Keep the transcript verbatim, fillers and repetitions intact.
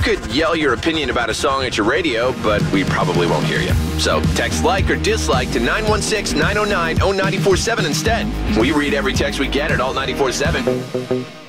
could yell your opinion about a song at your radio, but we probably won't hear you. So text like or dislike to nine one six, nine oh nine, oh nine four seven instead. We read every text we get at alt nine four seven.